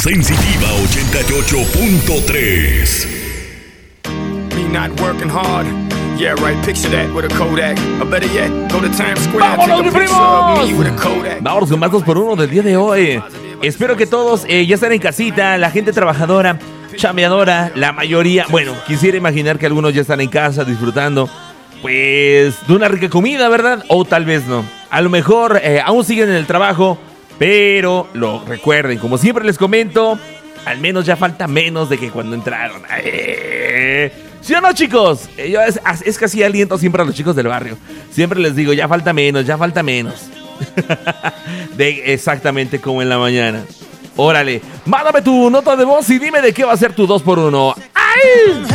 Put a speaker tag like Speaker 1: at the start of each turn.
Speaker 1: Sensitiva 88.3.
Speaker 2: Me not working hard. Yeah, right, picture that with a Kodak. Or better yet, go to Times Square and take a picture of me with a Kodak.
Speaker 3: Vamos con más 2x1 del día de hoy. Espero que todos ya estén en casita, la gente trabajadora, chambeadora, la mayoría. Bueno, quisiera imaginar que algunos ya están en casa disfrutando, pues, de una rica comida, ¿verdad? O tal vez no. A lo mejor aún siguen en el trabajo, pero lo recuerden, como siempre les comento, al menos ya falta menos de que cuando entraron. ¿Sí o no, chicos? Yo es que así aliento siempre a los chicos del barrio. Siempre les digo, ya falta menos, ya falta menos. Exactamente como en la mañana. Órale, mándame tu nota de voz y dime de qué va a ser tu 2x1. ¡Ay!